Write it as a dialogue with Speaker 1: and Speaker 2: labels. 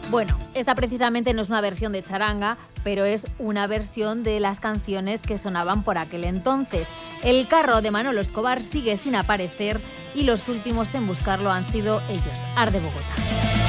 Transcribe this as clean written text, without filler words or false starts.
Speaker 1: Bueno, esta precisamente no es una versión de charanga, pero es una versión de las canciones que sonaban por aquel entonces. El carro de Manolo Escobar sigue sin aparecer y los últimos en buscarlo han sido ellos, Art de Bogotá.